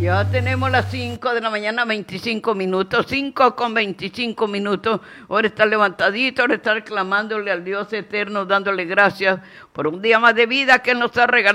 Ya tenemos las 5 de la mañana, 25 minutos, 5 con 25 minutos. Ahora estar levantadito, ahora estar clamándole al Dios eterno, dándole gracias por un día más de vida que Él nos ha regalado.